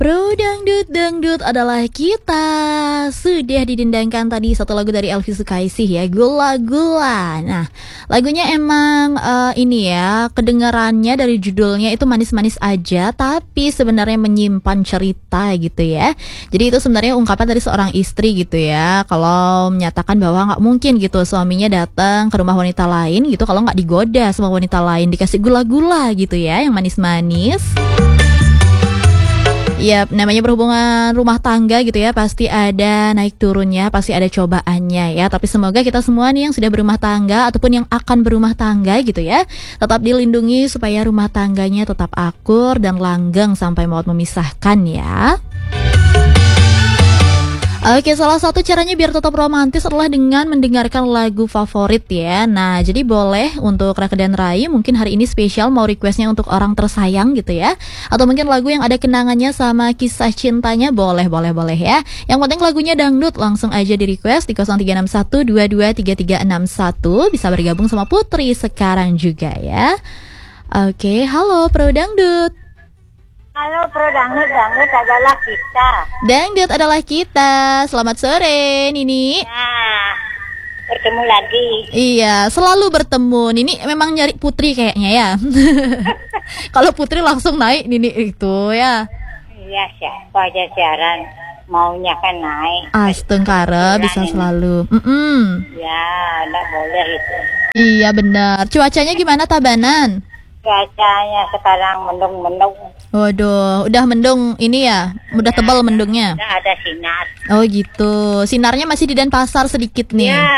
Pro Dangdut Dangdut adalah kita. Sudah didendangkan tadi satu lagu dari Elvi Sukaesih ya, Gula Gula. Nah, lagunya emang ini ya, kedengarannya dari judulnya itu manis-manis aja, tapi sebenarnya menyimpan cerita gitu ya. Jadi itu sebenarnya ungkapan dari seorang istri gitu ya, kalau menyatakan bahwa nggak mungkin gitu suaminya datang ke rumah wanita lain gitu kalau nggak digoda sama wanita lain, dikasih gula-gula gitu ya, yang manis-manis. Ya, namanya berhubungan rumah tangga gitu ya, pasti ada naik turunnya, pasti ada cobaannya ya. Tapi semoga kita semua nih yang sudah berumah tangga ataupun yang akan berumah tangga gitu ya, tetap dilindungi supaya rumah tangganya tetap akur dan langgeng sampai maut memisahkan ya. Oke, salah satu caranya biar tetap romantis adalah dengan mendengarkan lagu favorit ya. Nah, jadi boleh untuk Raka dan Rai mungkin hari ini spesial mau requestnya untuk orang tersayang gitu ya. Atau mungkin lagu yang ada kenangannya sama kisah cintanya, boleh ya. Yang penting lagunya dangdut, langsung aja di request di 0361223361. Bisa bergabung sama Putri sekarang juga ya. Oke, halo Pro Dangdut. Halo Pro Dangdut, dangdut adalah kita. Dangdut adalah kita. Selamat sore, Nini. Nah, bertemu lagi. Iya, selalu bertemu. Nini memang nyari Putri kayaknya ya. Kalau Putri langsung naik, Nini itu ya. Iya, siapa aja siaran maunya kan naik. Astengkara bisa selalu. Ya, enggak boleh itu. Iya benar. Cuacanya gimana Tabanan? Cuacanya sekarang mendung-mendung. Waduh, udah mendung ini ya, udah tebal mendungnya. Enggak ada sinar. Oh gitu, sinarnya masih di Denpasar sedikit nih. Ya,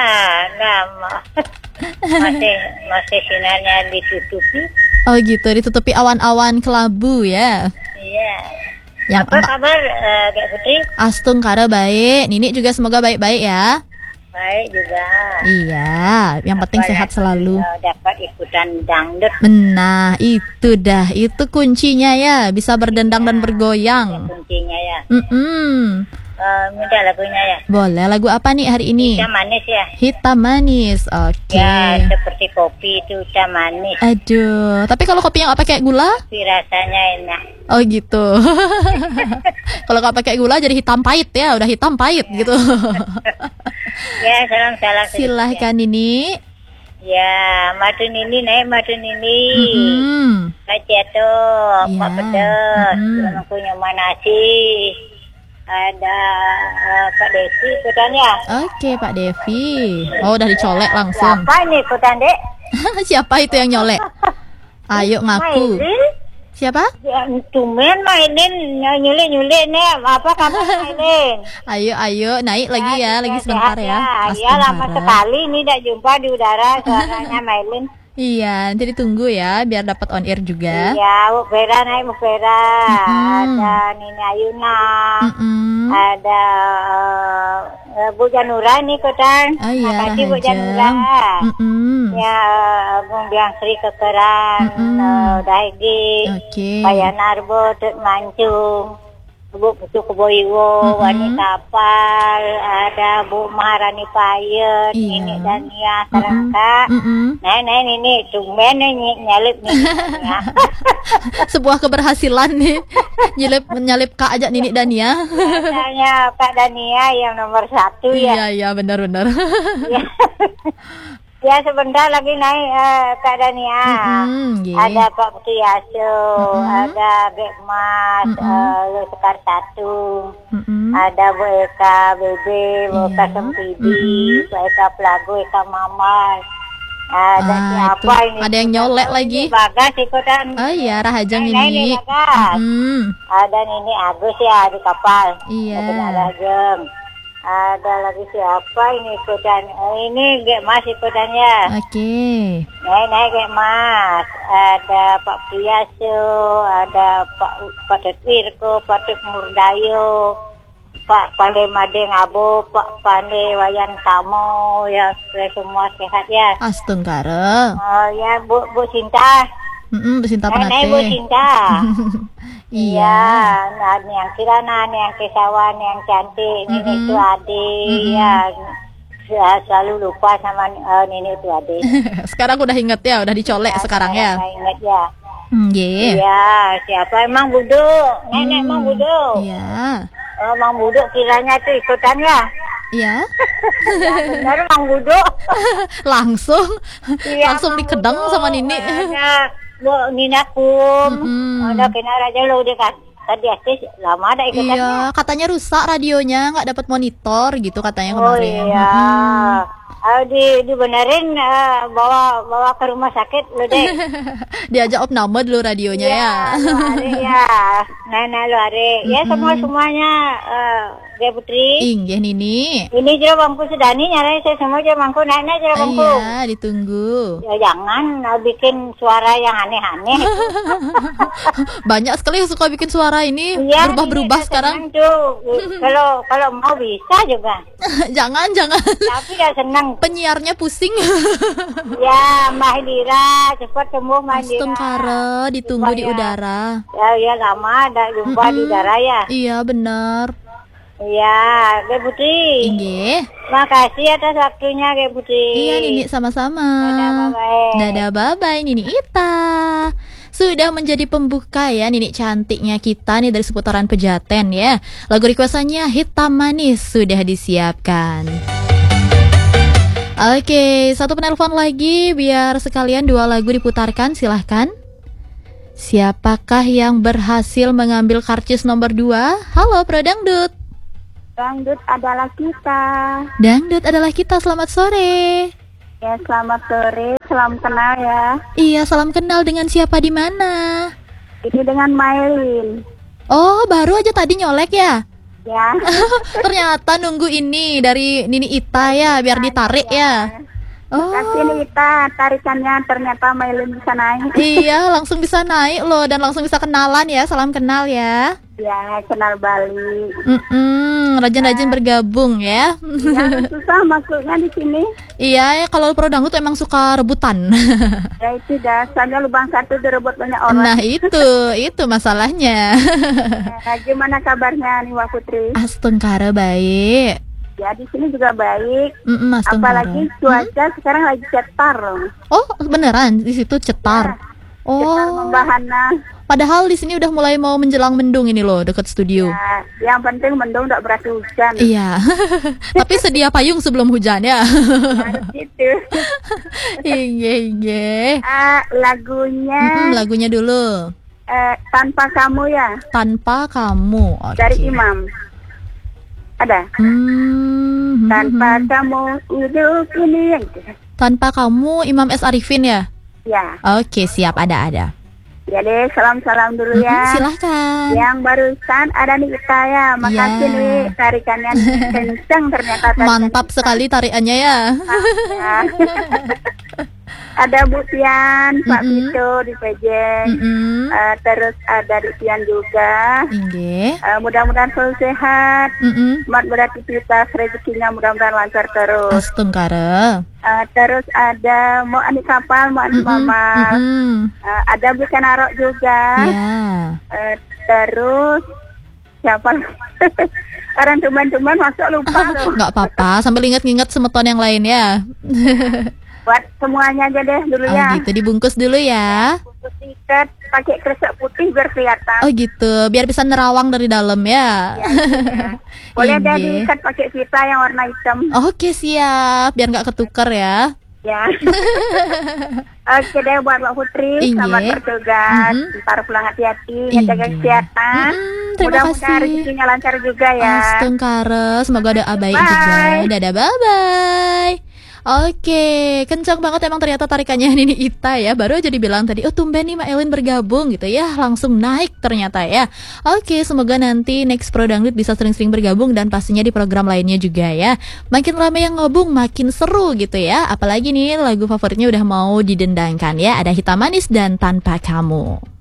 masih sinarnya ditutupi. Oh gitu, ditutupi awan-awan kelabu ya. Iya. Yang Apa kabar, Kak Putri? Astungkara baik, Nini juga semoga baik-baik ya. Baik juga. Iya, yang penting sehat selalu. Dapat ikutan dangdut. Nah, itu itu kuncinya ya, bisa berdendang dan bergoyang. Kuncinya ya. Minta lagunya ya. Boleh, lagu apa nih hari ini? Hitam manis ya. Hitam manis, oke. Ya, seperti kopi itu hitam manis. Aduh, tapi kalau kopi yang nggak pakai gula? Tapi rasanya enak. Oh gitu. Kalau nggak pakai gula jadi hitam pahit ya, udah hitam pahit gitu. Ya, salam. Silahkan ini. Ya, madu nini naik madu nini. Baca tuh, Pak Pedas, punya mana sih? Ada Pak Devi ikutan ya. Oke, Pak Devi. Oh, udah dicolek langsung. Siapa ini ikutan, Dek? Siapa itu yang nyolek? Ayo ngaku. Siapa? Ya, tumen mainin nyulik nih. Apa kamu mainin? Ayo naik lagi ya, lagi sebentar ya. Iya, lama sekali ini tidak jumpa di udara suaranya Mailin. Iya, nanti ditunggu ya biar dapat on air juga. Iya, Bu Vera naik Bu Vera. Ada Nini Ayuna. Ada Bu Janura nih ikutan. Oh iya, makasih Bu Janura. Ya, Bung Biang Sri Kekeran. Daigi. Oke. Paya Narbo, Tuk Mancung. Bu Putu Keboiwo, Wanita Kapal, ada Bu Maharani Payet, Nini Dania, Sarangka. Nah, ini tumben nih nyalip nih. Sebuah keberhasilan nih. Nyalip Kak ajak Nini Dania. Katanya Kak Dania yang nomor 1 ya. Iya, benar. Ya, sebentar lagi naik Kak Dania. Ada Pak Putiaso, ada Bek Mas, Sekar 1. Ada Bu Eka Bebe, Bu Eka Sempidi, Bu Eka Pelago, Eka Mamar. Ada siapa ini? Ada yang nyolek lagi. Bagas ikutan. Oh iya, Rahajang ini. Ada Nini Agus ya di kapal. Iya. Ada lagi siapa ini ikutan? Ini Gek Mas ikutannya. Oke. Naik Gek Mas. Ada Pak Priyaso, ada Pak Tetwirko, Pak Tek Murdayo, Pak Pandai Madeng Abo, Pak Pandai Wayan Tamo, ya semua sehat ya. Astungkara. Oh ya, Bu Cinta. Bu Cinta Penate. Naik Bu Cinta. Iya. Nah, yang Kirana, yang Kesawan, yang cantik, Nini itu adik, ya. Selalu lupa sama Nini itu adik. Sekarang udah inget ya, udah dicolek sekarang ya. Ingat ya. Iya, siapa emang buduk? Nenek emang buduk. Iya. Emang buduk kiranya tuh ikutan ya? Iya. Benar emang buduk. Langsung Iya, langsung dikedang sama Nini. Ada Nina kum. Ada kena aja lo udah tadi lama ada ikutannya. Iya, katanya rusak radionya, nggak dapat monitor gitu katanya Oh kemarin. iya. Dibenerin bawa ke rumah sakit lo deh. Diajak opname dulu radionya ya. Ya, Nana lo are. Ya semuanya Dia Putri. Inggih Nini. Ini jero bangku sedani nyari saya semua jero bangku naik jero bangku. Iya, ditunggu. Ya jangan bikin suara yang aneh-aneh. Banyak sekali yang suka bikin suara ini Iya, berubah-berubah ini sekarang. Tuh. Kalau mau bisa juga. jangan. Tapi ya senang. Penyiarnya pusing. Ya, Mbak Indira, cepat sembuh Mbak Indira. Astungkara, ditunggu di udara. Ya lama ada jumpa di udara ya. Iya, benar. Iya, Ge Putri. Inggih. Makasih atas waktunya Ge Putri. Iya, Nini sama-sama. Dadah, bye-bye. Dadah, bye-bye Nini Ita. Sudah menjadi pembuka ya Nini cantiknya kita nih dari seputaran Pejaten ya. Lagu requestannya Hitam Manis sudah disiapkan. Oke, satu penelpon lagi biar sekalian dua lagu diputarkan, silahkan. Siapakah yang berhasil mengambil karcis nomor 2? Halo Pro Dangdut. Dangdut adalah kita. Dangdut adalah kita, selamat sore. Ya, selamat sore, salam kenal ya. Iya, salam kenal, dengan siapa di mana? Ini dengan Mailin. Oh, baru aja tadi nyolek ya? Ya. Ternyata nunggu ini dari Nini Ita ya, biar ditarik ya. Oh. Kasih Nita, tarikannya ternyata Mailin bisa naik. Iya, langsung bisa naik loh dan langsung bisa kenalan ya, salam kenal ya. Ya, kenal Bali. Rajin-rajin bergabung ya. Yang susah masuknya di sini. Iya, kalau Pro Dangdut emang suka rebutan. Ya itu dasarnya lubang satu direbut banyak orang. Nah itu masalahnya. Nah, gimana kabarnya nih Wak Putri? Astungkara baik. Ya di sini juga baik. Astungkara. Apalagi cuaca sekarang lagi cetar loh. Oh beneran di situ cetar. Ya, cetar membahana. Padahal di sini udah mulai mau menjelang mendung ini loh dekat studio. Ya, yang penting mendung tidak berarti hujan. Iya. Tapi sedia payung sebelum hujan ya. Harus gitu. Iya. Lagunya. Lagunya dulu. Tanpa Kamu ya. Tanpa Kamu. Okay. Dari Imam. Ada. Tanpa kamu hidup ini. Tanpa Kamu Imam S. Arifin ya. Ya. Oke, siap, ada. Ya deh, salam-salam dulu ya. Silahkan. Yang barusan ada nih kita ya. Makasih nih tarikannya kenceng ternyata. Mantap sekali tarikannya ya. Ada Bu Tian, Pak Vito di Pejeng. Terus ada di Tian juga. Mudah-mudahan selalu sehat. Mat beraktivitas rezekinya mudah-mudahan lancar terus. Astungkara. Terus ada mau ani kapal, mau ani mama. Ada Bu Kenarok juga. Terus siapa? Orang teman-teman masuk lupa loh. Nggak apa-apa, sambil ingat-ingat semeton yang lain ya. Buat semuanya aja deh dulu ya. Gitu, dibungkus dulu ya. Bungkus ikat pakai kresek putih biar kelihatan. Oh gitu, biar bisa nerawang dari dalam ya. Boleh deh diikat pakai pita yang warna hitam. Oke, siap, biar nggak ketukar ya. Ya. Oke deh buat Mbak Putri, selamat bertugas. Ntar pulang hati-hati, jaga kesehatan. Mudah-mudahan rezekinya lancar juga ya. Astungkara, semoga doa baik juga. Dadah, bye-bye. Oke, kencang banget emang ternyata tarikannya Nini Ita ya. Baru aja dibilang tadi, oh tumben nih Mak Elin bergabung gitu ya. Langsung naik ternyata ya. Oke, semoga nanti next Pro Dangdut bisa sering-sering bergabung dan pastinya di program lainnya juga ya. Makin ramai yang ngobung, makin seru gitu ya. Apalagi nih lagu favoritnya udah mau didendangkan ya. Ada Hitam Manis dan Tanpa Kamu.